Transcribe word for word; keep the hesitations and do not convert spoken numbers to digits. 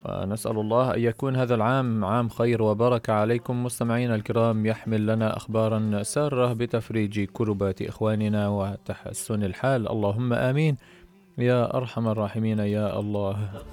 ونسأل الله أن يكون هذا العام عام خير وبركة عليكم مستمعينا الكرام، يحمل لنا أخبارا سارة بتفريج كربات إخواننا وتحسن الحال، اللهم آمين يا أرحم الراحمين يا الله.